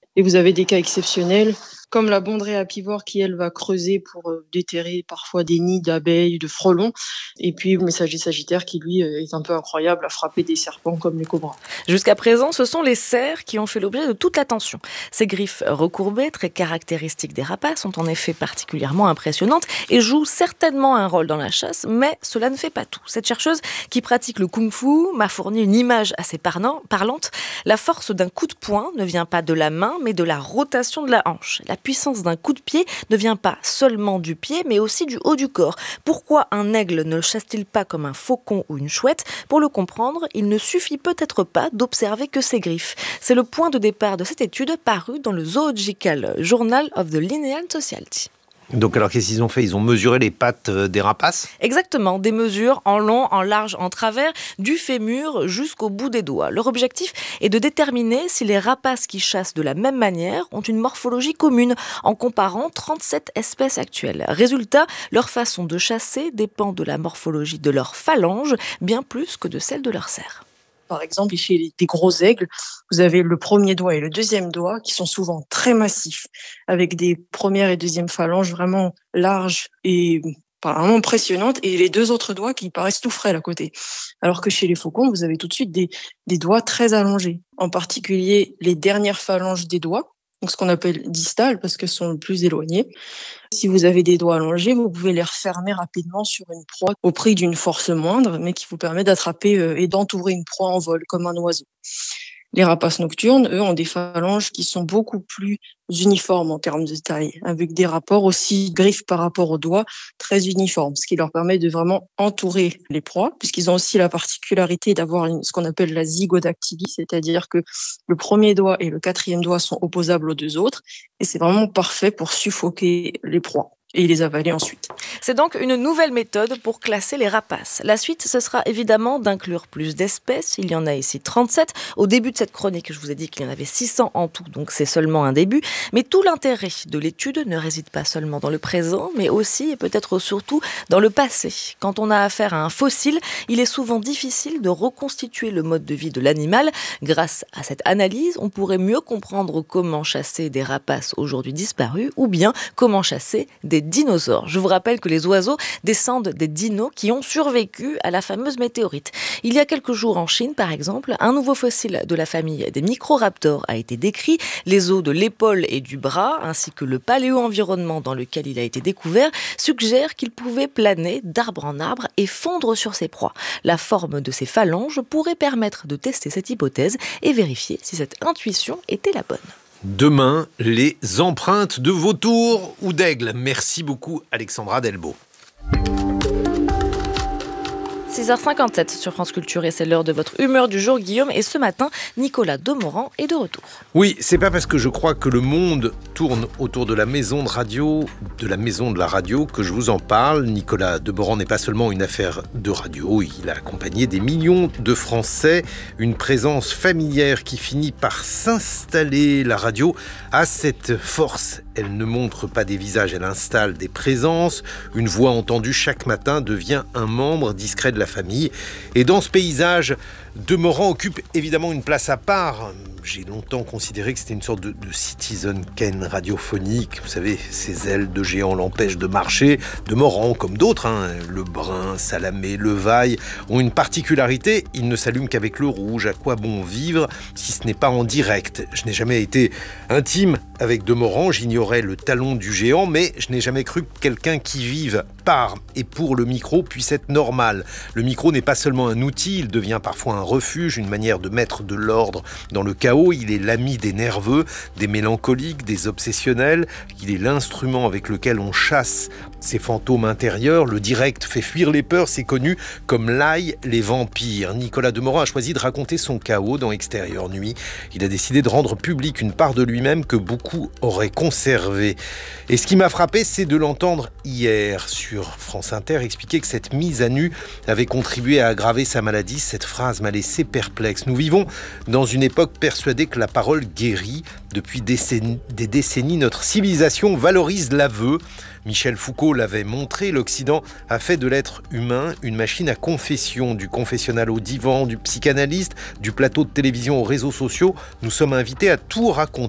Et vous avez des cas exceptionnels, comme la bondrée apivore qui, elle, va creuser pour déterrer parfois des nids d'abeilles, de frelons. Et puis le messager sagittaire qui, lui, est un peu incroyable à frapper des serpents comme les cobras. Jusqu'à présent, ce sont les cerfs qui ont fait l'objet de toute l'attention. Ces griffes recourbées, très caractéristiques des rapaces, sont en effet particulièrement impressionnantes et jouent certainement un rôle dans la chasse, mais cela ne fait pas tout. Cette chercheuse qui pratique le kung-fu m'a fourni une image assez parlante. La force d'un coup de poing ne vient pas de la main, mais de la rotation de la hanche. La puissance d'un coup de pied ne vient pas seulement du pied, mais aussi du haut du corps. Pourquoi un aigle ne chasse-t-il pas comme un faucon ou une chouette ? Pour le comprendre, il ne suffit peut-être pas d'observer que ses griffes. C'est le point de départ de cette étude parue dans le Zoological Journal of the Linnean Society. Donc alors qu'est-ce qu'ils ont fait ? Ils ont mesuré les pattes des rapaces ? Exactement, des mesures en long, en large, en travers, du fémur jusqu'au bout des doigts. Leur objectif est de déterminer si les rapaces qui chassent de la même manière ont une morphologie commune, en comparant 37 espèces actuelles. Résultat, leur façon de chasser dépend de la morphologie de leurs phalanges, bien plus que de celle de leurs cerfs. Par exemple, chez des gros aigles, vous avez le premier doigt et le deuxième doigt qui sont souvent très massifs, avec des premières et deuxièmes phalanges vraiment larges et vraiment impressionnantes, et les deux autres doigts qui paraissent tout frêles à côté. Alors que chez les faucons, vous avez tout de suite des doigts très allongés, en particulier les dernières phalanges des doigts, donc ce qu'on appelle distales parce qu'elles sont le plus éloignées. Si vous avez des doigts allongés, vous pouvez les refermer rapidement sur une proie au prix d'une force moindre, mais qui vous permet d'attraper et d'entourer une proie en vol, comme un oiseau. Les rapaces nocturnes, eux, ont des phalanges qui sont beaucoup plus uniformes en termes de taille, avec des rapports aussi griffes par rapport aux doigts très uniformes, ce qui leur permet de vraiment entourer les proies, puisqu'ils ont aussi la particularité d'avoir ce qu'on appelle la zygodactylie, c'est-à-dire que le premier doigt et le quatrième doigt sont opposables aux deux autres, et c'est vraiment parfait pour suffoquer les proies et les avaler ensuite. C'est donc une nouvelle méthode pour classer les rapaces. La suite, ce sera évidemment d'inclure plus d'espèces. Il y en a ici 37. Au début de cette chronique, je vous ai dit qu'il y en avait 600 en tout, donc c'est seulement un début. Mais tout l'intérêt de l'étude ne réside pas seulement dans le présent, mais aussi et peut-être surtout dans le passé. Quand on a affaire à un fossile, il est souvent difficile de reconstituer le mode de vie de l'animal. Grâce à cette analyse, on pourrait mieux comprendre comment chasser des rapaces aujourd'hui disparus ou bien comment chasser des dinosaures. Je vous rappelle que les oiseaux descendent des dinos qui ont survécu à la fameuse météorite. Il y a quelques jours en Chine, par exemple, un nouveau fossile de la famille des microraptors a été décrit. Les os de l'épaule et du bras, ainsi que le paléo-environnement dans lequel il a été découvert, suggèrent qu'il pouvait planer d'arbre en arbre et fondre sur ses proies. La forme de ses phalanges pourrait permettre de tester cette hypothèse et vérifier si cette intuition était la bonne. Demain, les empreintes de vautours ou d'aigles. Merci beaucoup Alexandra Delbo. 6h57 sur France Culture et c'est l'heure de votre humeur du jour, Guillaume. Et ce matin, Nicolas Demorand est de retour. Oui, c'est pas parce que je crois que le monde tourne autour de la maison de radio, de la maison de la radio, que je vous en parle. Nicolas Demorand n'est pas seulement une affaire de radio, il a accompagné des millions de Français. Une présence familière qui finit par s'installer. La radio a cette force. Elle ne montre pas des visages, elle installe des présences. Une voix entendue chaque matin devient un membre discret de la famille. Et dans ce paysage, Demorand occupe évidemment une place à part. J'ai longtemps considéré que c'était une sorte de Citizen Kane radiophonique. Vous savez, ses ailes de géant l'empêchent de marcher. Demorand, comme d'autres, Lebrun, Salamé, Levaille, ont une particularité. Ils ne s'allument qu'avec le rouge. À quoi bon vivre si ce n'est pas en direct ? Je n'ai jamais été intime avec Demorand. J'ignorais le talon du géant, mais je n'ai jamais cru que quelqu'un qui vive par et pour le micro puisse être normal. Le micro n'est pas seulement un outil, il devient parfois un refuge, une manière de mettre de l'ordre dans le chaos. Il est l'ami des nerveux, des mélancoliques, des obsessionnels. Il est l'instrument avec lequel on chasse ces fantômes intérieurs. Le direct fait fuir les peurs, c'est connu comme l'ail, les vampires. Nicolas Demorand a choisi de raconter son chaos dans Extérieur Nuit. Il a décidé de rendre public une part de lui-même que beaucoup auraient conservée. Et ce qui m'a frappé, c'est de l'entendre hier sur France Inter expliquer que cette mise à nu avait contribué à aggraver sa maladie. Cette phrase m'a laissé perplexe. Nous vivons dans une époque persuadée que la parole guérit. Depuis des décennies, notre civilisation valorise l'aveu. Michel Foucault l'avait montré, l'Occident a fait de l'être humain une machine à confession. Du confessionnal au divan, du psychanalyste, du plateau de télévision aux réseaux sociaux, nous sommes invités à tout raconter.